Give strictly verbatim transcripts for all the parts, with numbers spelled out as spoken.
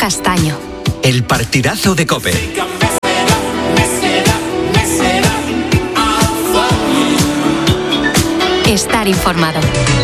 Castaño. El partidazo de COPE. Estar informado.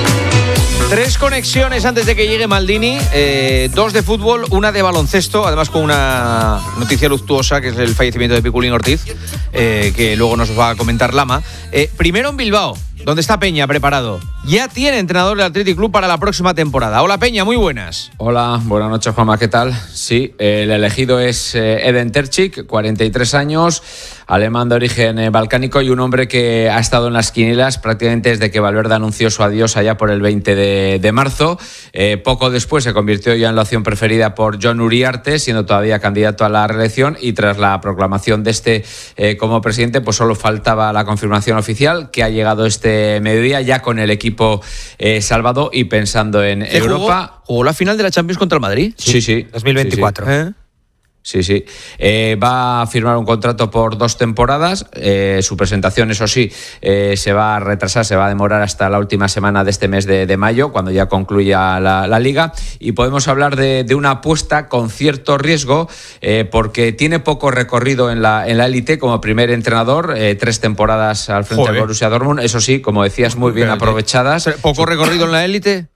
Tres conexiones antes de que llegue Maldini, eh, dos de fútbol, una de baloncesto, además con una noticia luctuosa que es el fallecimiento de Piculín Ortiz, eh, que luego nos va a comentar Lama. Eh, primero en Bilbao, donde está Peña preparado. Ya tiene entrenador del Athletic Club para la próxima temporada. Hola Peña, muy buenas. Hola, buenas noches Juanma, ¿qué tal? Sí, el elegido es eh, Eden Terzic, cuarenta y tres años, alemán de origen eh, balcánico y un hombre que ha estado en las quinielas prácticamente desde que Valverde anunció su adiós allá por el veinte de marzo. Eh, poco después se convirtió ya en la opción preferida por Jon Uriarte, siendo todavía candidato a la reelección, y tras la proclamación de este eh, como presidente, pues solo faltaba la confirmación oficial, que ha llegado este mediodía ya con el equipo eh, salvado y pensando en Europa. Jugó, ¿Jugó la final de la Champions contra el Madrid? Sí, sí. dos mil veinticuatro. Sí, sí. ¿Eh? Sí, sí. Eh, va a firmar un contrato por dos temporadas. Eh, su presentación, eso sí, eh, se va a retrasar, se va a demorar hasta la última semana de este mes de, de mayo, cuando ya concluya la, la Liga. Y podemos hablar de, de una apuesta con cierto riesgo, eh, porque tiene poco recorrido en la en la élite como primer entrenador, eh, tres temporadas al frente del Borussia Dortmund. Eso sí, como decías, muy bien aprovechadas. ¿Poco recorrido en la élite?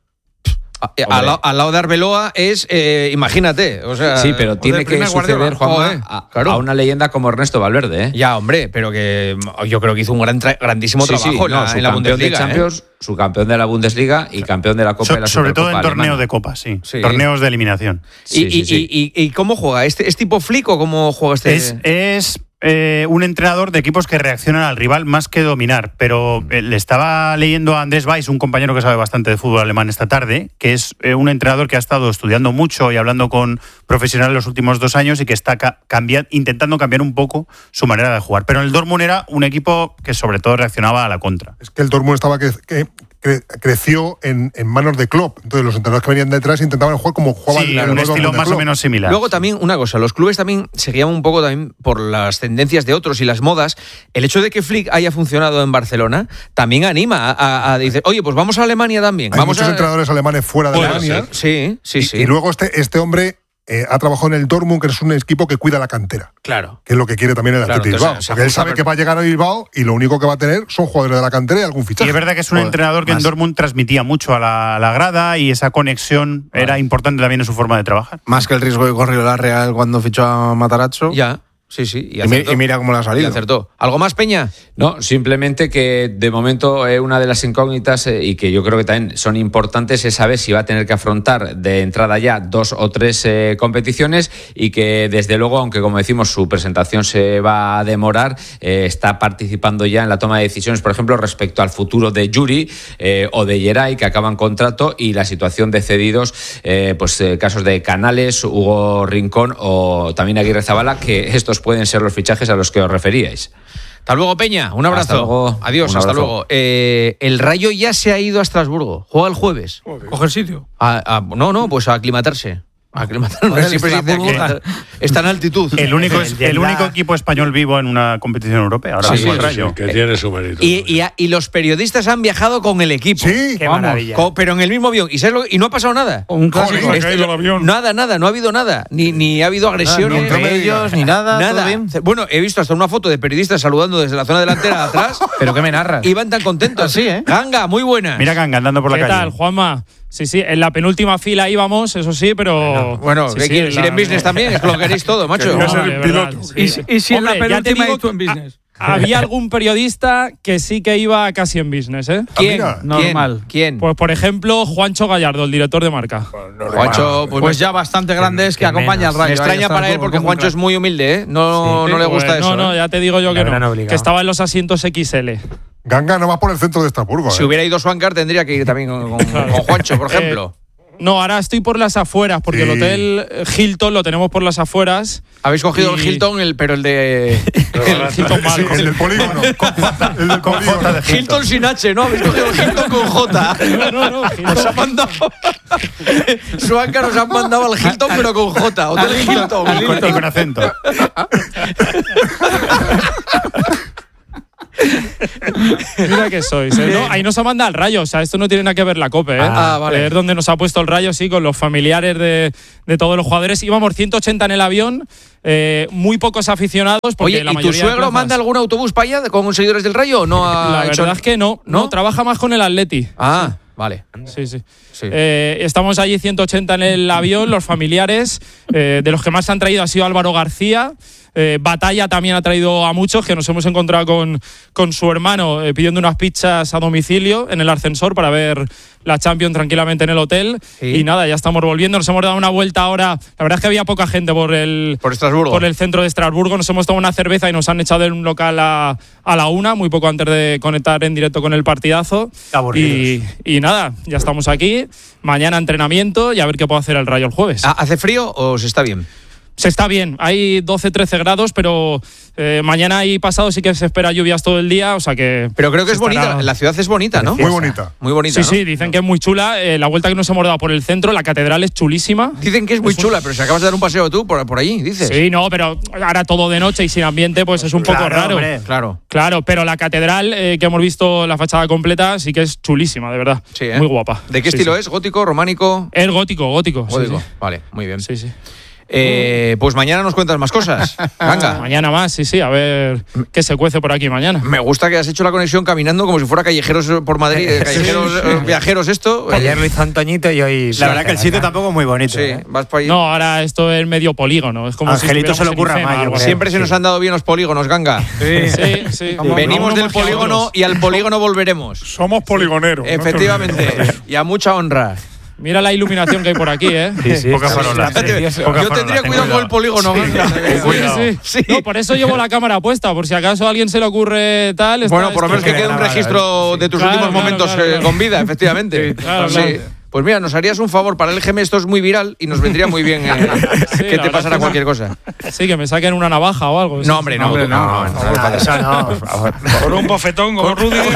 Al, al, al lado de Arbeloa es, eh, imagínate, o sea... Sí, pero tiene que suceder, Juanma, a, claro. a una leyenda como Ernesto Valverde, ¿eh? Ya, hombre, pero que yo creo que hizo un gran tra- grandísimo sí, trabajo sí, en, no, la, en la Bundesliga. De Champions, ¿eh? Su campeón de la Bundesliga y campeón de la Copa so, de la Sobre todo en torneo alemana. de Copa, sí. sí. Torneos de eliminación. Sí, y, sí, y, sí. Y, y, ¿Y cómo juega? ¿Este, ¿Es tipo flick o cómo juega este...? Es... es... Eh, un entrenador de equipos que reaccionan al rival más que dominar, pero eh, le estaba leyendo a Andrés Weiss, un compañero que sabe bastante de fútbol alemán esta tarde, que es eh, un entrenador que ha estado estudiando mucho y hablando con profesionales los últimos dos años y que está ca- cambiar, intentando cambiar un poco su manera de jugar. Pero el Dortmund era un equipo que sobre todo reaccionaba a la contra. Es que el Dortmund estaba que, que cre- creció en, en manos de Klopp, entonces los entrenadores que venían detrás intentaban jugar como jugaban. Sí, un estilo más o menos similar. Luego también una cosa, los clubes también se guían un poco también por las tendencias de otros y las modas. El hecho de que Flick haya funcionado en Barcelona también anima a, a, a decir, oye, pues vamos a Alemania también. Hay vamos muchos a... entrenadores alemanes fuera de pues, Alemania. Sí, sí, y, sí. Y luego este, este hombre eh, ha trabajado en el Dortmund, que es un equipo que cuida la cantera. Claro. Que es lo que quiere también el claro, Athletic Bilbao. Porque él sabe que va a llegar a Bilbao y lo único que va a tener son jugadores de la cantera y algún fichaje. Y es verdad que es un Joder, entrenador que más. en Dortmund transmitía mucho a la, a la grada y esa conexión vale. era importante también en su forma de trabajar. Más que el riesgo que corrió la Real cuando fichó a Matarazzo. Ya. Sí, sí. Y, y, y mira cómo le ha salido. Y acertó. ¿Algo más, Peña? No, simplemente que de momento eh, una de las incógnitas eh, y que yo creo que también son importantes es saber si va a tener que afrontar de entrada ya dos o tres eh, competiciones y que desde luego, aunque como decimos su presentación se va a demorar, eh, está participando ya en la toma de decisiones, por ejemplo, respecto al futuro de Yuri eh, o de Yeray, que acaban contrato, y la situación de cedidos, eh, pues eh, casos de Canales, Hugo Rincón o también Aguirre Zabala, que estos pueden ser los fichajes a los que os referíais. Hasta luego, Peña. Un abrazo. Hasta luego. Adiós, Un hasta abrazo. luego. Eh, el Rayo ya se ha ido a Estrasburgo. Juega el jueves. ¿Coger sitio? A, a, no, no, pues a aclimatarse. A aclimatarse. Bueno, Siempre se dice aclimatar. Está en altitud. El único, es, el único equipo español vivo en una competición europea. Ahora Sí, mismo sí, el Rayo. sí, que tiene su mérito. Y, y, a- y los periodistas han viajado con el equipo. Sí, Qué Vamos, maravilla. co- pero en el mismo avión. ¿Y, sabes lo- y no ha pasado nada. Un clásico Joder, que ha ido el avión. Nada, nada, no ha habido nada. Ni, ni ha habido agresiones. ni entre ellos, ni nada, Nada. todo bien. Bueno, he visto hasta una foto de periodistas saludando desde la zona delantera atrás. ¿Pero qué me narras? Iban tan contentos. Así, ¿eh? Ganga, muy buenas. Mira Ganga andando por la ¿Qué calle. tal, Juanma? Sí, sí, en la penúltima fila íbamos, eso sí, pero... Bueno, sí, ¿qué sí, quieres? la- ¿Ir en business también? Es que lo queréis todo, macho. Quería No, ser de el verdad, piloto. sí. Y si- y si en la Hombre, ya te penúltima digo y tú en que- business. Había algún periodista que sí que iba casi en business, ¿eh? ¿Quién? Ah, mira. Normal. ¿Quién? Pues, por ejemplo, Juancho Gallardo, el director de marca. Juancho, pues, Pues ya bastante grande es que acompaña al Rayo. me extraña para él porque Juancho es muy humilde, ¿eh? No, no le gusta Pues, eso. No, no, ¿eh? ya te digo yo Le que no. habrán obligado. Que estaba en los asientos equis ele. Ganga no va por el centro de Estrasburgo. Si ¿eh? hubiera ido Swankar tendría que ir también con, con- Claro. con Juancho, por ejemplo. No, ahora estoy por las afueras, porque Sí. el hotel Hilton lo tenemos por las afueras. Habéis cogido Y- el Hilton, el, pero el de... El Hilton malo. Sí, el del polígono. el del polígono. Hilton sin H, ¿no? Habéis cogido el Hilton con J. No, no, no. Hilton. Os ha mandado... Swankar os ha mandado al Hilton, pero con J. Hotel Hilton. Y con, y con acento. Mira que sois, ¿eh? No, ahí nos ha mandado el Rayo, o sea, esto no tiene nada que ver la COPE, ¿eh? Ah, vale. Es donde nos ha puesto el Rayo, sí, con los familiares de, de todos los jugadores. Íbamos ciento ochenta en el avión, eh, muy pocos aficionados. Porque Oye, la ¿y tu mayoría de suegro plazas- manda algún autobús para allá con seguidores del Rayo o no ha La hecho- verdad es que no, no, ¿No? trabaja más con el Atleti. Ah, vale. Sí, sí. Sí. Eh, estamos allí ciento ochenta en el avión, los familiares. Eh, de los que más han traído ha sido Álvaro García. Eh, Batalla también ha traído a muchos, que nos hemos encontrado con, con su hermano eh, pidiendo unas pizzas a domicilio en el ascensor para ver la Champions tranquilamente en el hotel. Sí. Y nada, ya estamos volviendo. Nos hemos dado una vuelta ahora. La verdad es que había poca gente por el, Por Estrasburgo. por el centro de Estrasburgo. Nos hemos tomado una cerveza y nos han echado de un local a, a la una, muy poco antes de conectar en directo con el partidazo. Y, y nada, ya estamos aquí. Mañana entrenamiento y a ver qué puede hacer el Rayo el jueves. Ah, ¿hace frío o se está bien? Se está bien, hay doce trece grados, pero eh, mañana y pasado sí que se espera lluvias todo el día, o sea que... Pero creo que se es bonita, estará- la ciudad es bonita, ¿no? Muy bonita. Muy bonita, Sí, ¿no? sí, dicen que es muy chula. Eh, la vuelta que nos hemos dado por el centro, la catedral es chulísima. Dicen que es muy Es un- chula, pero si acabas de dar un paseo tú por, por allí, dices. Sí, no, pero ahora todo de noche y sin ambiente, pues es un poco Claro, raro. hombre. Claro. Claro, pero la catedral, eh, que hemos visto la fachada completa, sí que es chulísima, de verdad. Sí, ¿eh? Muy guapa. ¿De qué Sí, estilo sí. es? ¿Gótico, románico? Es gótico, gótico. sí, Gótico. sí. Vale, muy bien. Sí, sí. Eh, pues mañana nos cuentas más cosas. Venga. Mañana más, sí, sí, a ver qué se cuece por aquí mañana. Me gusta que has hecho la conexión caminando como si fuera callejeros por Madrid, eh, callejeros eh, viajeros esto. Ayer lo hizo Antoñito y hoy... La verdad que el sitio tampoco es muy bonito. Sí, ¿eh? vas para allí. No, ahora esto es medio polígono. Es como Angelito si se le estuviéramos ocurra en IFEMA, más, yo algo creo. así. Siempre se nos han dado bien los polígonos, Ganga. Sí, sí. Venimos Uno del más que polígono otros. y al polígono volveremos. Somos poligoneros. ¿no? Efectivamente. Y a mucha honra. Mira la iluminación que hay por aquí, ¿eh? Sí, sí, Poca sí, farola. sí, sí, sí. Poca Yo farola, tendría ten cuidado con el polígono. Ganga. Sí, sí. Sí. No, por eso llevo la cámara puesta, por si acaso a alguien se le ocurre tal. está Bueno, por lo menos esto- que quede un registro de tus Claro, últimos claro, momentos claro, eh, claro. con vida, efectivamente. claro, Sí. claro. Pues mira, nos harías un favor para el G M, esto es muy viral y nos vendría muy bien eh, Sí, que la te verdad pasara es que cualquier cosa. Sí, que me saquen una navaja o algo. No, hombre, no. hombre, no. no, No, nada, eso no, por favor. Con un bofetón como Rudiger.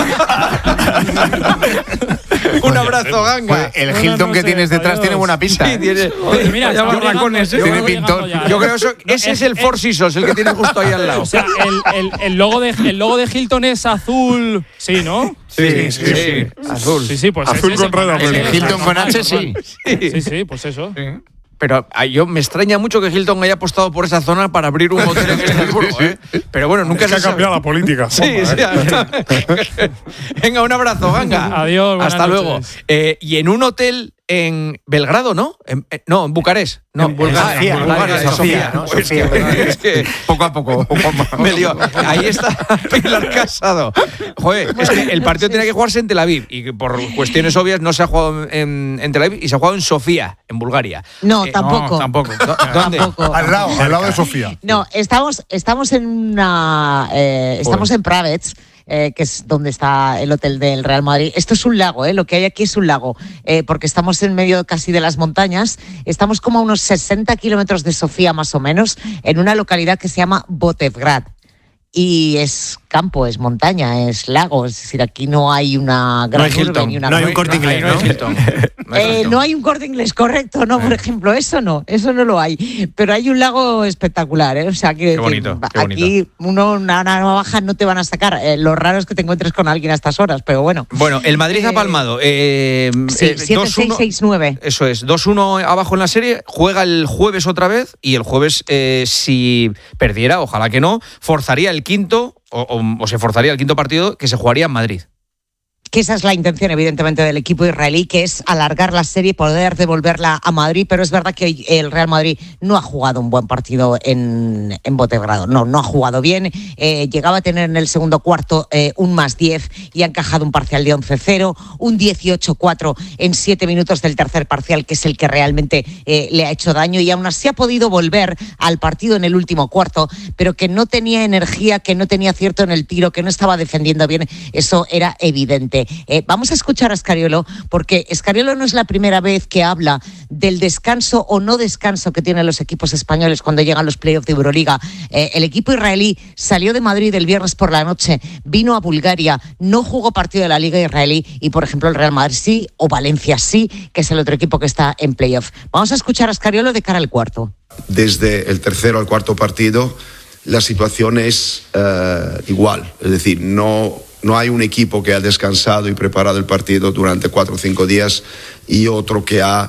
Un abrazo, Ganga. Pues el No, no, Hilton no que sé, tienes detrás adiós. tiene buena pinta. Sí, tiene- Oye, mira, Vaya estamos barracones, llegando, ¿eh? Tiene estamos pintón. llegando ya, Yo ¿eh? creo eso, ese es el Four Seasons, el que tienes justo ahí al lado. O sea, el, el, el, logo de, el logo de Hilton es azul. Sí, ¿no? Sí, sí, sí. Azul. Sí, sí, pues Azul es ese, con red H, azul. El ese, Hilton con normal, H, sí. normal. Sí, sí, pues eso. Pero ay, yo me extraña mucho que Hilton haya apostado por esa zona para abrir un hotel en Estrasburgo, ¿eh? Pero bueno, nunca Es que se ha cambiado sabe. la política. Sí, Juanma, sí. ¿eh? Venga, un abrazo, Ganga. Adiós, buenas Hasta luego. noches. Eh, y en un hotel en Belgrado, ¿no? En- eh, no, en Bucarest. No, En Bulgaria, Ah, en Bulgaria, Bulgaria, Sofía. ¿no? Es Sofía, que- es que Poco a poco. me lío. Ahí está Pilar Casado. Joder, es que el partido tenía que jugarse en Tel Aviv y que por cuestiones obvias no se ha jugado en, en Tel Aviv y se ha jugado en Sofía, en Bulgaria. No, Eh, tampoco. Tampoco. ¿Dó- ¿Dónde? Tampoco. Al lado, al lado de Sofía. No, estamos, estamos en una, eh, estamos en Pravets, eh, que es donde está el hotel del Real Madrid. Esto es un lago, eh, lo que hay aquí es un lago, eh, porque estamos en medio casi de las montañas. Estamos como a unos sesenta kilómetros de Sofía, más o menos, en una localidad que se llama Botevgrad. Y es campo, es montaña, es lago. Es decir, aquí no hay una gran No hay urbe Hilton. ni una No hay gran- un Corte Inglés, no hay ¿no? Hilton. No hay Eh, Hilton. no hay un Corte Inglés, correcto, no, por ejemplo, eso no, eso no lo hay. Pero hay un lago espectacular, ¿eh? O sea, que Qué bonito, qué aquí uno, una, una navaja no te van a sacar. Eh, lo raro es que te encuentres con alguien a estas horas, pero bueno. Bueno, el Madrid ha Eh, palmado. Eh, Sí, eh, siete dos seis uno seis nueve. Eso es, dos uno abajo en la serie, juega el jueves otra vez y el jueves, eh, si perdiera, ojalá que no, forzaría el quinto, o, o- o se forzaría el quinto partido que se jugaría en Madrid. Que esa es la intención, evidentemente, del equipo israelí, que es alargar la serie y poder devolverla a Madrid. Pero es verdad que hoy el Real Madrid no ha jugado un buen partido en, en Botevgrado. No, no ha jugado bien. Eh, llegaba a tener en el segundo cuarto eh, un más diez y ha encajado un parcial de once cero, un dieciocho cuatro en siete minutos del tercer parcial, que es el que realmente eh, le ha hecho daño. Y aún así ha podido volver al partido en el último cuarto, pero que no tenía energía, que no tenía acierto en el tiro, que no estaba defendiendo bien. Eso era evidente. Eh, vamos a escuchar a Scariolo, porque Scariolo no es la primera vez que habla del descanso o no descanso que tienen los equipos españoles cuando llegan los playoffs de Euroliga. Eh, el equipo israelí salió de Madrid el viernes por la noche, vino a Bulgaria, no jugó partido de la Liga israelí y, por ejemplo, el Real Madrid sí, o Valencia sí, que es el otro equipo que está en playoff. Vamos a escuchar a Scariolo de cara al cuarto. Desde el tercero al cuarto partido, la situación es eh, igual. Es decir, no No hay un equipo que ha descansado y preparado el partido durante cuatro o cinco días y otro que ha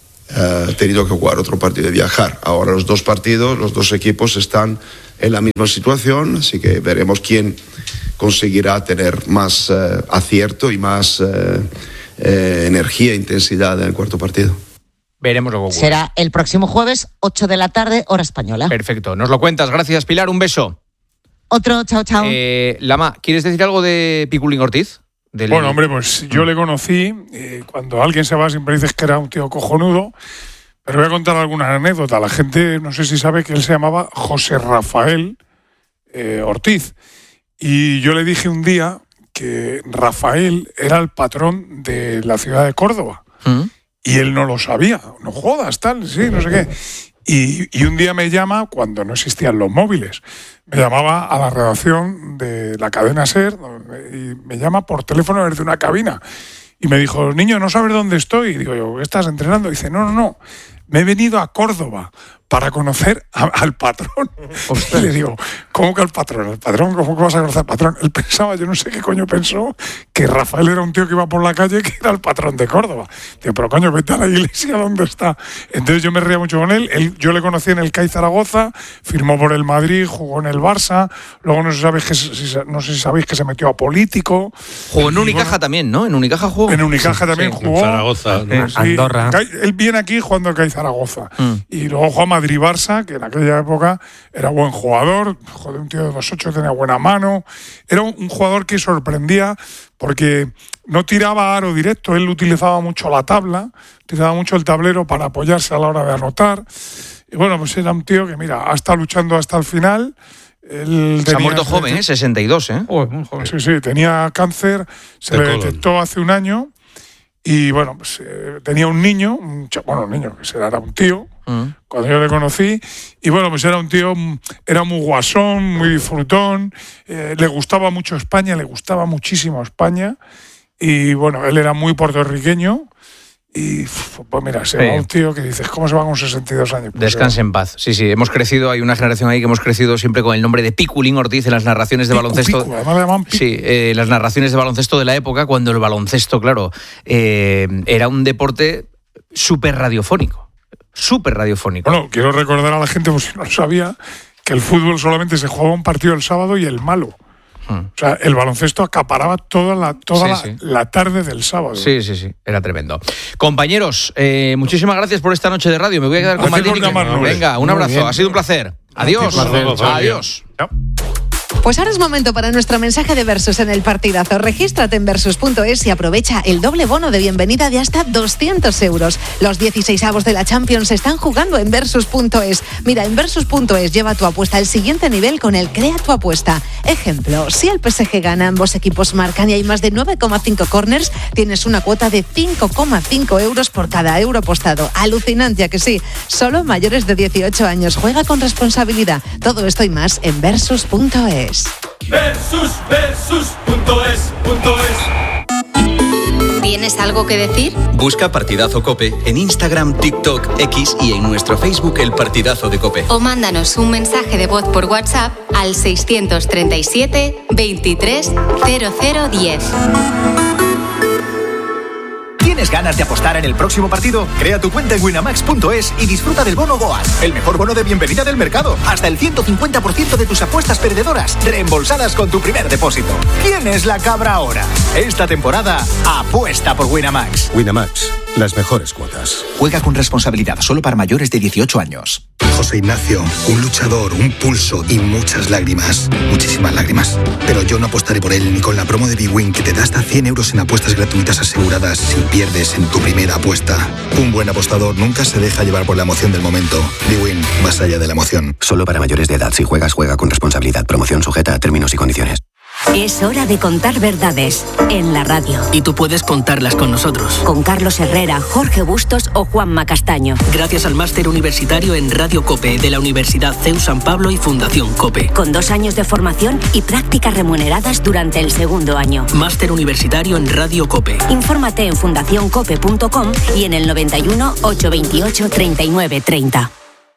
uh, tenido que jugar otro partido y viajar. Ahora los dos partidos, los dos equipos están en la misma situación, así que veremos quién conseguirá tener más uh, acierto y más uh, uh, energía e intensidad en el cuarto partido. Veremos lo que ocurre. Será el próximo jueves, ocho de la tarde, hora española. Perfecto, nos lo cuentas. Gracias, Pilar. Un beso. Otro, chao, chao. Eh, Lama, ¿quieres decir algo de Piculín Ortiz? Del... Bueno, hombre, pues yo le conocí. Eh, cuando alguien se va siempre dices que era un tío cojonudo. Pero voy a contar alguna anécdota. La gente no sé si sabe que él se llamaba José Rafael eh, Ortiz. Y yo le dije un día que Rafael era el patrón de la ciudad de Córdoba. ¿Mm? Y él no lo sabía. No jodas, tal, sí, no sé qué. Y, y un día me llama, cuando no existían los móviles, me llamaba a la redacción de la cadena SER y me llama por teléfono desde una cabina. Y me dijo, niño, ¿no sabes dónde estoy? Y digo yo, ¿estás entrenando? Y dice, no, no, no, me he venido a Córdoba para conocer a, al patrón. Y le digo, ¿cómo que al patrón? ¿El patrón? ¿Cómo que vas a conocer al patrón? Él pensaba, yo no sé qué coño pensó, que Rafael era un tío que iba por la calle que era el patrón de Córdoba. Digo, pero coño, vete a la iglesia, ¿dónde está? Entonces yo me reía mucho con él. él yo le conocí en el C A I Zaragoza, firmó por el Madrid, jugó en el Barça, luego no sé, sabéis que, si, no sé si sabéis que se metió a político. Jugó en Unicaja bueno, también, ¿no? En Unicaja jugó. En Unicaja también sí, jugó. En Zaragoza. ¿no? Sí, Andorra. Él viene aquí jugando el C A I Zaragoza. Mm. Y luego jugó a Madrid-Barça, que en aquella época era buen jugador, joder, un tío de dos ocho, tenía buena mano, era un, un jugador que sorprendía porque no tiraba aro directo, él utilizaba mucho la tabla, utilizaba mucho el tablero para apoyarse a la hora de anotar, y bueno, pues era un tío que mira, ha estado luchando hasta el final. Él se ha muerto joven, ¿eh? sesenta y dos, ¿eh? Oh, muy joven. Sí, sí, tenía cáncer, se le detectó hace un año. Y bueno, pues eh, tenía un niño, un ch- bueno, un niño, que era un tío, uh-huh. cuando yo le conocí, y bueno, pues era un tío, era muy guasón, muy disfrutón, eh, le gustaba mucho España, le gustaba muchísimo España, y bueno, él era muy puertorriqueño, y pues mira, se sí. va un tío que dices, ¿cómo se va con sesenta y dos años? Pues descanse en paz. Sí, sí, hemos crecido, hay una generación ahí que hemos crecido siempre con el nombre de Piculín Ortiz en las narraciones de Picu, baloncesto. Picu, además le llaman Picu. Sí, eh, las narraciones de baloncesto de la época, cuando el baloncesto, claro, eh, era un deporte súper radiofónico. Súper radiofónico. Bueno, quiero recordar a la gente, pues si no lo sabía, que el fútbol solamente se jugaba un partido el sábado y el malo. Hmm. O sea, el baloncesto acaparaba toda la toda sí, la, sí. la tarde del sábado. Sí, sí, sí, era tremendo. Compañeros, eh, muchísimas gracias por esta noche de radio. Me voy a quedar con Maldini. Venga, un abrazo, ha sido un placer. Adiós. Adiós. Adiós. Chao. Pues ahora es momento para nuestro mensaje de Versus en el partidazo. Regístrate en versus punto es y aprovecha el doble bono de bienvenida de hasta doscientos euros. Los dieciseisavos de la Champions se están jugando en versus punto es. Mira, en versus punto es lleva tu apuesta al siguiente nivel con el Crea tu apuesta. Ejemplo, si el P S G gana, ambos equipos marcan y hay más de nueve coma cinco corners, tienes una cuota de cinco coma cinco euros por cada euro apostado. Alucinante, ¿a que sí? Solo mayores de dieciocho años. Juega con responsabilidad. Todo esto y más en versus punto es. Versus, versus, punto es, punto es. ¿Tienes algo que decir? Busca Partidazo COPE en Instagram, TikTok, X y en nuestro Facebook El Partidazo de COPE. O mándanos un mensaje de voz por WhatsApp al seiscientos treinta y siete, veintitrés, cero cero diez. ¿Tienes ganas de apostar en el próximo partido? Crea tu cuenta en winamax punto es y disfruta del bono Goal, el mejor bono de bienvenida del mercado. Hasta el ciento cincuenta por ciento de tus apuestas perdedoras reembolsadas con tu primer depósito. ¿Quién es la cabra ahora? Esta temporada, apuesta por Winamax. Winamax, las mejores cuotas. Juega con responsabilidad, solo para mayores de dieciocho años. José Ignacio, un luchador, un pulso y muchas lágrimas. Muchísimas lágrimas. Pero yo no apostaré por él ni con la promo de bwin que te da hasta cien euros en apuestas gratuitas aseguradas si pierdes en tu primera apuesta. Un buen apostador nunca se deja llevar por la emoción del momento. bwin, más allá de la emoción. Solo para mayores de edad. Si juegas, juega con responsabilidad. Promoción sujeta a términos y condiciones. Es hora de contar verdades en la radio. Y tú puedes contarlas con nosotros. Con Carlos Herrera, Jorge Bustos o Juanma Castaño. Gracias al máster universitario en Radio COPE de la Universidad C E U San Pablo y Fundación COPE. Con dos años de formación y prácticas remuneradas durante el segundo año. Máster universitario en Radio COPE. Infórmate en fundación cope punto com y en el noventa y uno, ochocientos veintiocho, treinta y nueve treinta.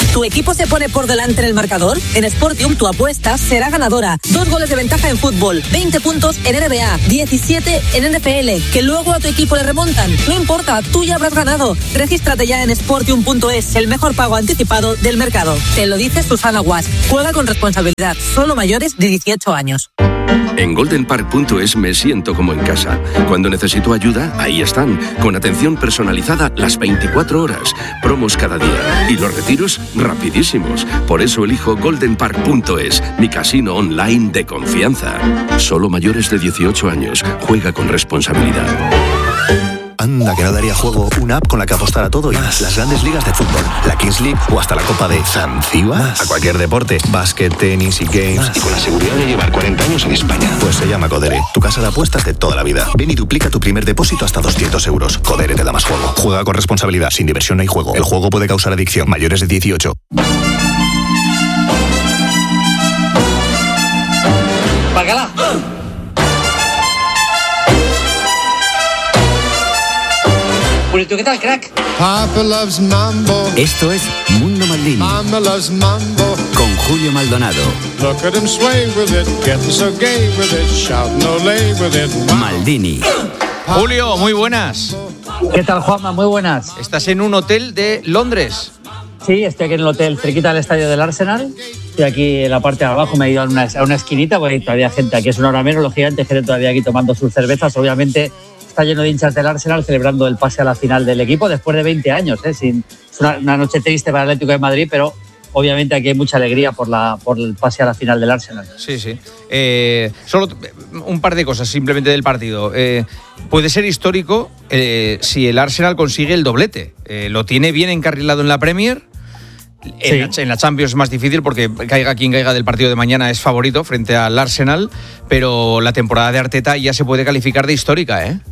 ¿Tu equipo se pone por delante en el marcador? En Sportium tu apuesta será ganadora. Dos goles de ventaja en fútbol, veinte puntos en N B A, diecisiete en N F L, que luego a tu equipo le remontan. No importa, tú ya habrás ganado. Regístrate ya en sportium punto es, el mejor pago anticipado del mercado. Te lo dice Susana Guas. Juega con responsabilidad, solo mayores de dieciocho años. En golden park punto es me siento como en casa. Cuando necesito ayuda, ahí están, con atención personalizada las veinticuatro horas, promos cada día y los retiros rapidísimos. Por eso elijo golden park punto es, mi casino online de confianza. Solo mayores de dieciocho años. Juega con responsabilidad. Anda, que no daría juego una app con la que apostar a todo y más. Las grandes ligas de fútbol, la Kings League o hasta la Copa de Zanzíbar. A cualquier deporte, básquet, tenis y games. Más. Y con la seguridad de llevar cuarenta años en España. Pues se llama Codere, tu casa de apuestas de toda la vida. Ven y duplica tu primer depósito hasta doscientos euros. Codere te da más juego. Juega con responsabilidad, sin diversión no hay juego. El juego puede causar adicción. Mayores de dieciocho. ¡Bacala! Pulito, ¿qué tal, crack? Papa loves mambo. Esto es Mundo Maldini. Mama loves mambo. Con Julio Maldonado. Look at him sway with it, getting so gay with it, shouting olé with it. Wow. Maldini. Julio, muy buenas. ¿Qué tal, Juanma? Muy buenas. Estás en un hotel de Londres. Sí, estoy aquí en el hotel, cerquita del estadio del Arsenal. Estoy aquí en la parte de abajo, me he ido a una, a una esquinita, porque hay todavía gente aquí, es una hora menos, los gigantes, gente todavía aquí tomando sus cervezas, obviamente. Está lleno de hinchas del Arsenal celebrando el pase a la final del equipo después de veinte años. ¿eh? Sin, es una, una noche triste para el Atlético de Madrid, pero obviamente aquí hay mucha alegría por, la, por el pase a la final del Arsenal. Sí, sí. Eh, solo un par de cosas simplemente del partido. Eh, puede ser histórico eh, si el Arsenal consigue el doblete. Eh, lo tiene bien encarrilado en la Premier. En, sí. la, en la Champions es más difícil porque caiga quien caiga del partido de mañana es favorito frente al Arsenal, pero la temporada de Arteta ya se puede calificar de histórica, ¿eh?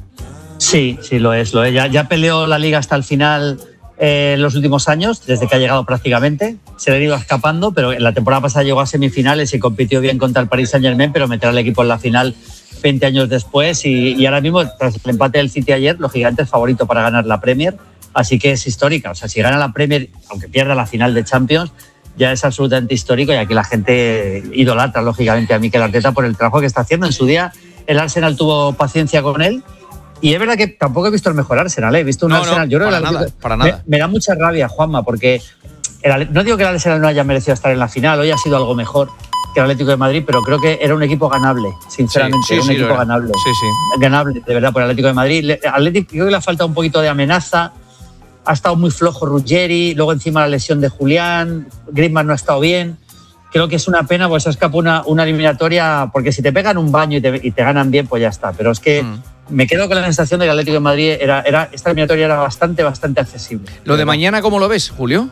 Sí, sí, lo es. Lo es. Ya, ya peleó la Liga hasta el final eh, en los últimos años, desde que ha llegado prácticamente. Se le ha ido escapando, pero en la temporada pasada llegó a semifinales y compitió bien contra el Paris Saint-Germain, pero meterá al equipo en la final veinte años después. Y, y ahora mismo, tras el empate del City ayer, los gigantes favorito para ganar la Premier. Así que es histórica. O sea, si gana la Premier, aunque pierda la final de Champions, ya es absolutamente histórico y aquí la gente idolatra, lógicamente, a Mikel Arteta por el trabajo que está haciendo. En su día, el Arsenal tuvo paciencia con él. Y es verdad que tampoco he visto el mejor Arsenal, ¿eh? He visto un no, Arsenal. No, yo creo para, que nada, me, para nada. Me da mucha rabia, Juanma, porque el, no digo que el Arsenal no haya merecido estar en la final, hoy ha sido algo mejor que el Atlético de Madrid, pero creo que era un equipo ganable, sinceramente. Sí, sí, era un sí, equipo ganable. Sí, sí. Ganable, de verdad, por el Atlético de Madrid. Atlético, creo que le ha faltado un poquito de amenaza. Ha estado muy flojo Ruggeri, luego encima la lesión de Julián, Griezmann no ha estado bien. Creo que es una pena, pues se escapa una, una eliminatoria, porque si te pegan un baño y te, y te ganan bien, pues ya está. Pero es que mm. me quedo con la sensación de que el Atlético de Madrid, era, era, esta eliminatoria era bastante, bastante accesible. ¿Lo de mañana cómo lo ves, Julio?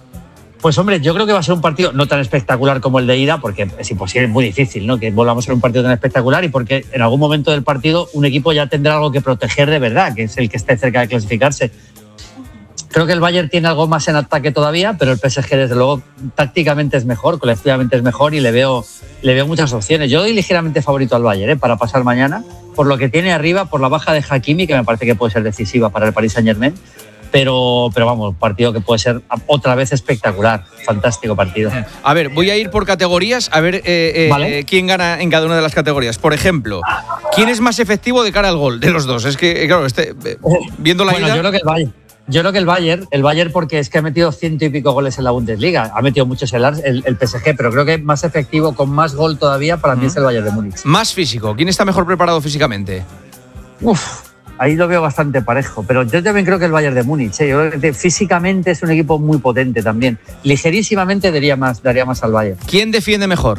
Pues hombre, yo creo que va a ser un partido no tan espectacular como el de ida, porque es imposible, es muy difícil, ¿no? Que volvamos a ser un partido tan espectacular y porque en algún momento del partido un equipo ya tendrá algo que proteger de verdad, que es el que esté cerca de clasificarse. Creo que el Bayern tiene algo más en ataque todavía, pero el P S G, desde luego, tácticamente es mejor, colectivamente es mejor y le veo, le veo muchas opciones. Yo doy ligeramente favorito al Bayern ¿eh? para pasar mañana, por lo que tiene arriba, por la baja de Hakimi, que me parece que puede ser decisiva para el Paris Saint-Germain. Pero, pero vamos, un partido que puede ser otra vez espectacular. Fantástico partido. A ver, voy a ir por categorías, a ver eh, eh, ¿Vale? quién gana en cada una de las categorías. Por ejemplo, ¿quién es más efectivo de cara al gol de los dos? Es que, claro, este, viendo la bueno, ida... yo creo que el Bayern. Yo creo que el Bayern, el Bayern porque es que ha metido ciento y pico goles en la Bundesliga, ha metido muchos el, el, el P S G, pero creo que más efectivo, con más gol todavía, para mí es el Bayern de Múnich. Más físico, ¿quién está mejor preparado físicamente? Uf, ahí lo veo bastante parejo, pero yo también creo que el Bayern de Múnich, ¿eh? Yo creo que físicamente es un equipo muy potente también. Ligerísimamente daría más, daría más al Bayern. ¿Quién defiende mejor?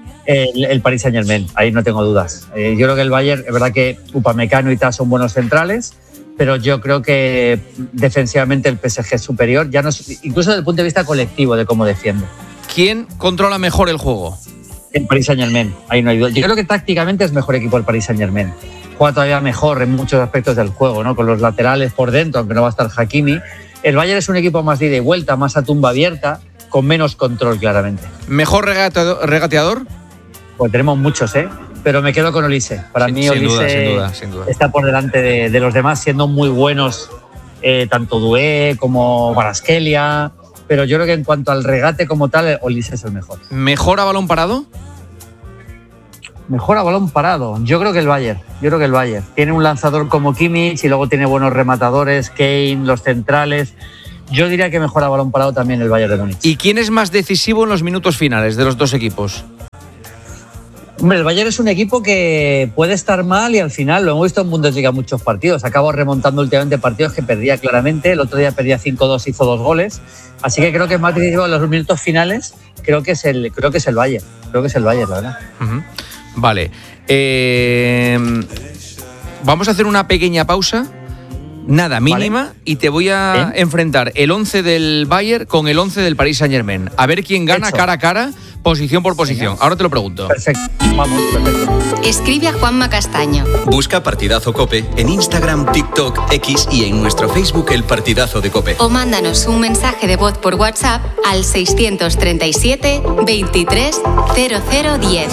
El, el Paris Saint-Germain, ahí no tengo dudas. Eh, yo creo que el Bayern, es verdad que Upamecano y tal son buenos centrales, pero yo creo que defensivamente el P S G es superior, ya no, incluso desde el punto de vista colectivo de cómo defiende. ¿Quién controla mejor el juego? El Paris Saint-Germain, ahí no hay duda. Yo creo que tácticamente es mejor equipo el Paris Saint-Germain. Juega todavía mejor en muchos aspectos del juego, ¿no? Con los laterales por dentro, aunque no va a estar Hakimi. El Bayern es un equipo más de ida y vuelta, más a tumba abierta, con menos control, claramente. ¿Mejor regateador? regateador? Pues tenemos muchos, ¿eh? Pero me quedo con Olise. Para sin, mí sin Olise duda, sin duda, sin duda. está por delante de, de los demás, siendo muy buenos, eh, tanto Doué como Kvaratskhelia. pero yo creo que en cuanto al regate como tal, Olise es el mejor. ¿Mejor a balón parado? Mejor a balón parado. Yo creo que el Bayern. Yo creo que el Bayern. Tiene un lanzador como Kimmich y luego tiene buenos rematadores, Kane, los centrales. Yo diría que mejor a balón parado también el Bayern de Múnich. ¿Y quién es más decisivo en los minutos finales de los dos equipos? Hombre, el Bayern es un equipo que puede estar mal y al final, lo hemos visto en Bundesliga muchos partidos, acabó remontando últimamente partidos que perdía claramente, el otro día perdía cinco dos, hizo dos goles, así que creo que es más decisivo en los minutos finales, creo que es el, creo que es el Bayern, creo que es el Bayern, la verdad. Uh-huh. Vale, eh, vamos a hacer una pequeña pausa, nada, mínima, vale. Y te voy a ¿Eh? enfrentar el once del Bayern con el once del Paris Saint-Germain, a ver quién gana Hecho. cara a cara, posición por posición. Venga. Ahora te lo pregunto. Perfecto, vamos, perfecto. Escribe a Juanma Castaño. Busca Partidazo COPE en Instagram, TikTok, X y en nuestro Facebook El Partidazo de COPE. O mándanos un mensaje de voz por WhatsApp al seiscientos treinta y siete, veintitrés, cero cero diez.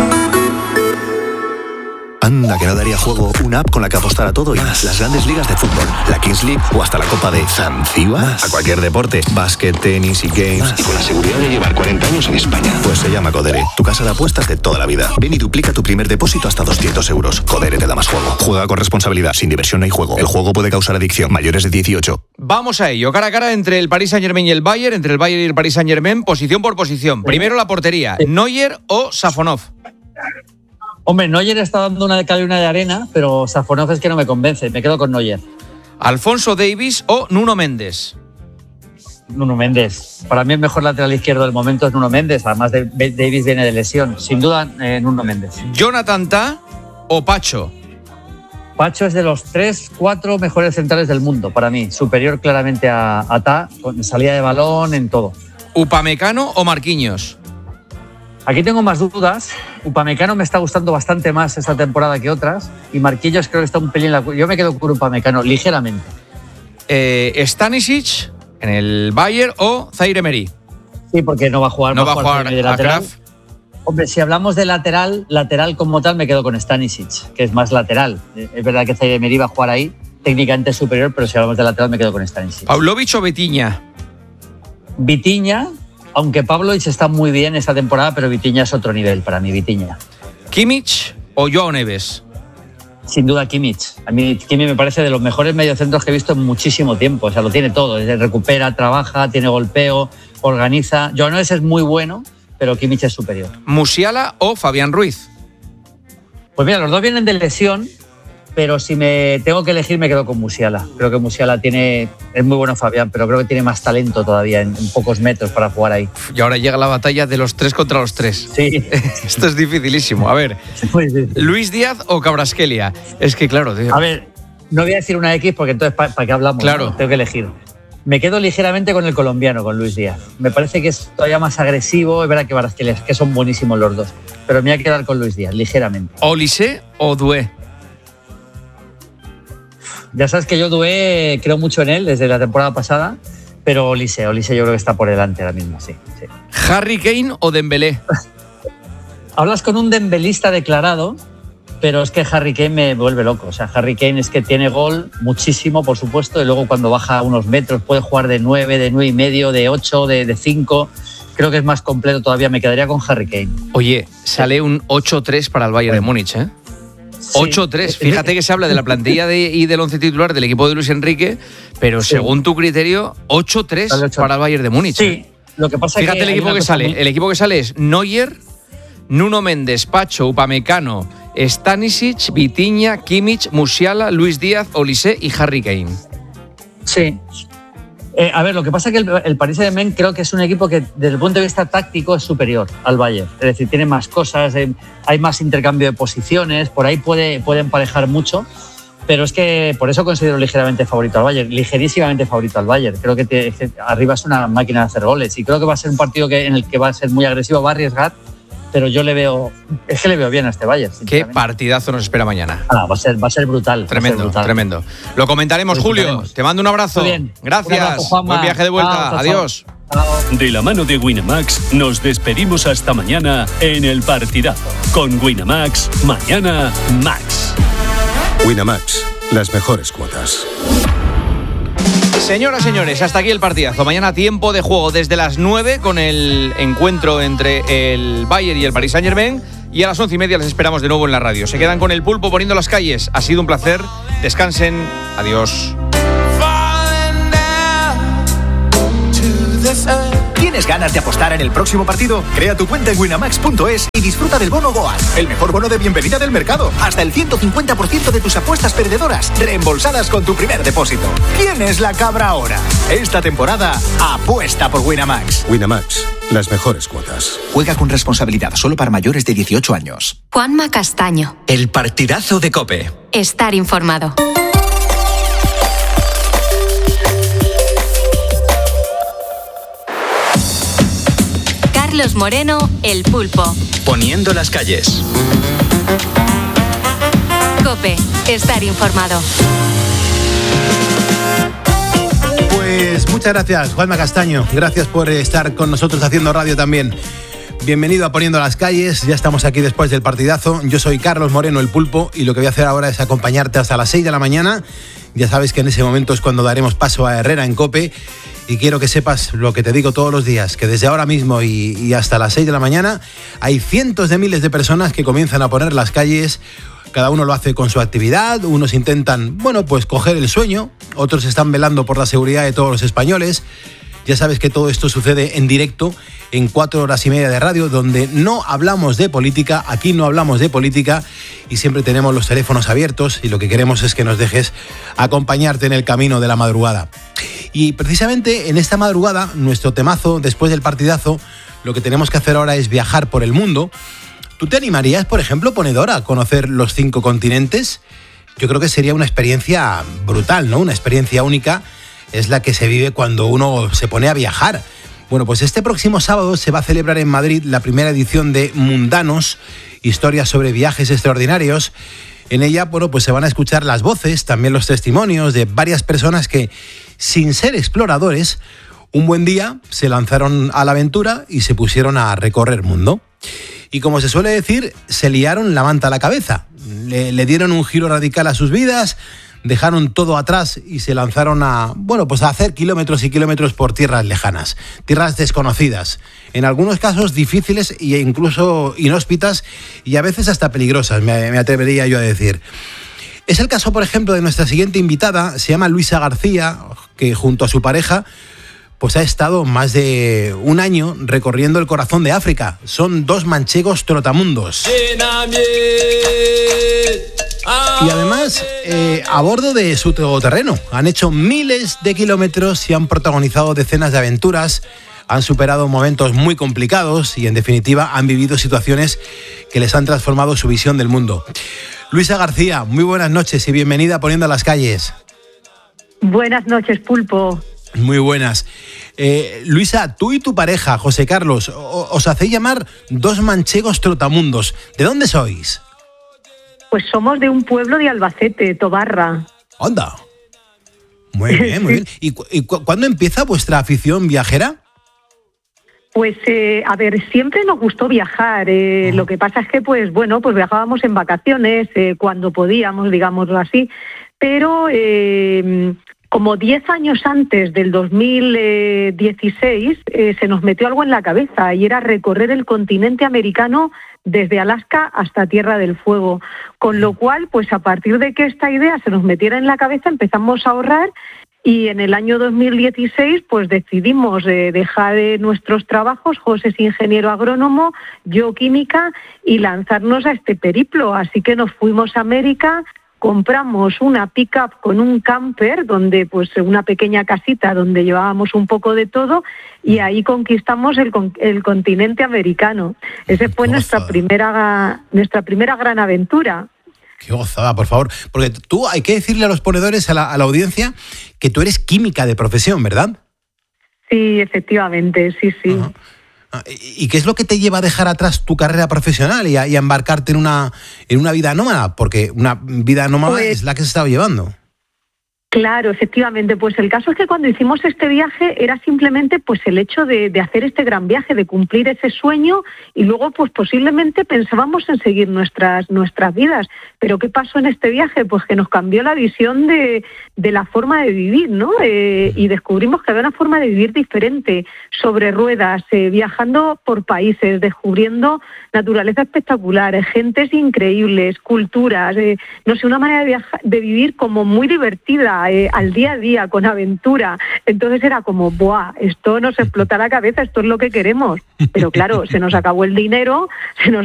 Anda, que no daría juego una app con la que apostar a todo y más. Las grandes ligas de fútbol, la Kings League o hasta la Copa de Zanzibar. A cualquier deporte, básquet, tenis y games. Más. Y con la seguridad de llevar cuarenta años en España. Pues se llama Codere, tu casa de apuestas de toda la vida. Ven y duplica tu primer depósito hasta doscientos euros. Codere te da más juego. Juega con responsabilidad, sin diversión no hay juego. El juego puede causar adicción. Mayores de dieciocho. Vamos a ello, cara a cara entre el Paris Saint-Germain y el Bayern, entre el Bayern y el Paris Saint-Germain, posición por posición. Primero la portería, sí. Neuer o Safonov. Hombre, Neuer está dando una de cal y una de arena, pero Safonov es que no me convence. Me quedo con Neuer. ¿Alfonso Davies o Nuno Méndez? Nuno Méndez. Para mí el mejor lateral izquierdo del momento es Nuno Méndez. Además, de, Davies viene de lesión. Sin duda, eh, Nuno Méndez. ¿Jonathan Tah o Pacho? Pacho es de los tres, cuatro mejores centrales del mundo, para mí. Superior claramente a, a Tah, con salida de balón, en todo. ¿Upamecano o Marquinhos? Aquí tengo más dudas. Upamecano me está gustando bastante más esta temporada que otras. Y Marquinhos creo que está un pelín... La... Yo me quedo con Upamecano, ligeramente. Eh, ¿Stanisic en el Bayern o Zaire Emery? Sí, porque no va a jugar. No va a jugar, jugar de lateral. Hombre, si hablamos de lateral, lateral como tal, me quedo con Stanisic, que es más lateral. Es verdad que Zaire Emery va a jugar ahí, técnicamente superior, pero si hablamos de lateral, me quedo con Stanisic. ¿Pavlovic o Vitinha? Vitinha... Aunque Pavlovic está muy bien esta temporada, pero Vitinha es otro nivel para mí, Vitinha. ¿Kimmich o Joao Neves? Sin duda Kimmich. A mí Kimmich me parece de los mejores mediocentros que he visto en muchísimo tiempo. O sea, lo tiene todo. Recupera, trabaja, tiene golpeo, organiza. Joao Neves es muy bueno, pero Kimmich es superior. ¿Musiala o Fabián Ruiz? Pues mira, los dos vienen de lesión, pero si me tengo que elegir me quedo con Musiala. Creo que Musiala tiene, es muy bueno Fabián, pero creo que tiene más talento todavía en, en pocos metros para jugar ahí. Y ahora llega la batalla de los tres contra los tres. Sí. Esto es dificilísimo. A ver, ¿Luis Díaz o Kvaratskhelia? Es que claro, tío. A ver, no voy a decir una X porque entonces ¿para pa qué hablamos? Claro. ¿No? Tengo que elegir. Me quedo ligeramente con el colombiano, con Luis Díaz. Me parece que es todavía más agresivo. Es verdad que Kvaratskhelia, que son buenísimos los dos. Pero me voy a quedar con Luis Díaz, ligeramente. ¿Olise o Doué? Ya sabes que yo Doué creo mucho en él desde la temporada pasada, pero Olise, Olise yo creo que está por delante ahora mismo, sí. sí. ¿Harry Kane o Dembélé? Hablas con un dembelista declarado, pero es que Harry Kane me vuelve loco. O sea, Harry Kane es que tiene gol muchísimo, por supuesto, y luego cuando baja unos metros puede jugar de nueve, de nueve y medio, de ocho, de, de cinco. Creo que es más completo todavía. Me quedaría con Harry Kane. Oye, sale un ocho tres para el Bayern bueno. de Múnich, ¿eh? Sí. ocho tres. Fíjate que se habla de la plantilla de, y del once titular del equipo de Luis Enrique, pero sí. según tu criterio, ocho tres para el Bayern de Múnich. Sí, lo que pasa Fíjate que el equipo que sale. Muy... El equipo que sale es Neuer, Nuno Méndez, Pacho, Upamecano, Stanisic, Vitinha, Kimmich, Musiala, Luis Díaz, Olise y Harry Kane. Sí. Eh, a ver, lo que pasa es que el, el Paris Saint-Germain creo que es un equipo que desde el punto de vista táctico es superior al Bayern. Es decir, tiene más cosas, eh, hay más intercambio de posiciones, por ahí puede, puede emparejar mucho, pero es que por eso considero ligeramente favorito al Bayern, ligerísimamente favorito al Bayern. Creo que, te, que arriba es una máquina de hacer goles y creo que va a ser un partido que, en el que va a ser muy agresivo, va a arriesgar, pero yo le veo, es que le veo bien a este Bayern. Qué partidazo nos espera mañana. Ah, va a ser, va a ser brutal. Tremendo, ser brutal. tremendo. Lo comentaremos, Lo Julio. Te mando un abrazo. Muy bien. Gracias. Un abrazo, Buen viaje de vuelta. Chao, chao, Adiós. Chao. De la mano de Winamax nos despedimos hasta mañana en El Partidazo. Con Winamax, mañana Max. Winamax, las mejores cuotas. Señoras, señores, hasta aquí el partidazo. Mañana tiempo de juego desde las nueve con el encuentro entre el Bayern y el Paris Saint-Germain. Y a las once y media les esperamos de nuevo en la radio. Se quedan con el Pulpo poniendo las calles. Ha sido un placer. Descansen. Adiós. ¿Tienes ganas de apostar en el próximo partido? Crea tu cuenta en winamax punto es y disfruta del bono Goal, el mejor bono de bienvenida del mercado. Hasta el ciento cincuenta por ciento de tus apuestas perdedoras reembolsadas con tu primer depósito. ¿Quién es la cabra ahora? Esta temporada apuesta por Winamax. Winamax, las mejores cuotas. Juega con responsabilidad, solo para mayores de dieciocho años. Juanma Castaño. El partidazo de COPE. Estar informado. Carlos Moreno, El Pulpo. Poniendo las calles. COPE, estar informado. Pues muchas gracias, Juanma Castaño. Gracias por estar con nosotros haciendo radio también. Bienvenido a Poniendo las calles. Ya estamos aquí después del partidazo. Yo soy Carlos Moreno, El Pulpo, y lo que voy a hacer ahora es acompañarte hasta las seis de la mañana. Ya sabes que en ese momento es cuando daremos paso a Herrera en COPE. Y quiero que sepas lo que te digo todos los días, que desde ahora mismo y, y hasta las seis de la mañana hay cientos de miles de personas que comienzan a poner las calles. Cada uno lo hace con su actividad, unos intentan, bueno, pues coger el sueño, otros están velando por la seguridad de todos los españoles. Ya sabes que todo esto sucede en directo, en cuatro horas y media de radio, donde no hablamos de política, aquí no hablamos de política y siempre tenemos los teléfonos abiertos y lo que queremos es que nos dejes acompañarte en el camino de la madrugada. Y precisamente en esta madrugada, nuestro temazo después del partidazo, lo que tenemos que hacer ahora es viajar por el mundo. ¿Tú te animarías, por ejemplo, ponedora, a conocer los cinco continentes? Yo creo que sería una experiencia brutal, ¿no? Una experiencia única. Es la que se vive cuando uno se pone a viajar. Bueno, pues este próximo sábado se va a celebrar en Madrid la primera edición de Mundanos, historias sobre viajes extraordinarios. En ella, bueno, pues se van a escuchar las voces, también los testimonios de varias personas que, sin ser exploradores, un buen día se lanzaron a la aventura y se pusieron a recorrer mundo. Y como se suele decir, se liaron la manta a la cabeza. Le, le dieron un giro radical a sus vidas, dejaron todo atrás y se lanzaron a, bueno, pues a hacer kilómetros y kilómetros por tierras lejanas, tierras desconocidas, en algunos casos difíciles e incluso inhóspitas y a veces hasta peligrosas, me, me atrevería yo a decir. Es el caso, por ejemplo, de nuestra siguiente invitada, se llama Luisa García, que junto a su pareja pues ha estado más de un año recorriendo el corazón de África. Son dos manchegos trotamundos. Y además, eh, a bordo de su todoterreno, han hecho miles de kilómetros y han protagonizado decenas de aventuras, han superado momentos muy complicados y, en definitiva, han vivido situaciones que les han transformado su visión del mundo. Luisa García, muy buenas noches y bienvenida a Poniendo las calles. Buenas noches, Pulpo. Muy buenas. Eh, Luisa, tú y tu pareja, José Carlos, os hacéis llamar dos manchegos trotamundos. ¿De dónde sois? Pues somos de un pueblo de Albacete, Tobarra. ¡Anda! Muy bien, muy bien. ¿Y, cu- y cu- cuándo empieza vuestra afición viajera? Pues, eh, a ver, siempre nos gustó viajar. Eh, lo que pasa es que, pues, bueno, pues viajábamos en vacaciones, eh, cuando podíamos, digámoslo así. Pero eh, como diez años antes del dos mil dieciséis, eh, se nos metió algo en la cabeza y era recorrer el continente americano desde Alaska hasta Tierra del Fuego. Con lo cual, pues a partir de que esta idea se nos metiera en la cabeza, empezamos a ahorrar y en el año dos mil dieciséis pues decidimos eh, dejar eh, nuestros trabajos, José es ingeniero agrónomo, yo química, y lanzarnos a este periplo. Así que nos fuimos a América, compramos una pick-up con un camper, donde pues una pequeña casita donde llevábamos un poco de todo, y ahí conquistamos el, con- el continente americano. Esa fue nuestra primera, nuestra primera gran aventura. Qué gozada, por favor. Porque tú, hay que decirle a los ponedores, a la, a la audiencia, que tú eres química de profesión, ¿verdad? Sí, efectivamente, sí, sí. Uh-huh. ¿Y qué es lo que te lleva a dejar atrás tu carrera profesional y a, y a embarcarte en una, en una vida nómada? Porque una vida nómada Pues- es la que has estado llevando. Claro, efectivamente. Pues el caso es que cuando hicimos este viaje era simplemente pues el hecho de, de hacer este gran viaje, de cumplir ese sueño, y luego pues posiblemente pensábamos en seguir nuestras nuestras vidas. Pero ¿qué pasó en este viaje? Pues que nos cambió la visión de, de la forma de vivir, ¿no? Eh, y descubrimos que había una forma de vivir diferente, sobre ruedas, eh, viajando por países, descubriendo naturaleza espectacular, gentes increíbles, culturas, eh, no sé, una manera de, viajar, de vivir como muy divertida, Eh, al día a día, con aventura. Entonces era como, ¡buah! Esto nos explota la cabeza, esto es lo que queremos. Pero claro, se nos acabó el dinero, se nos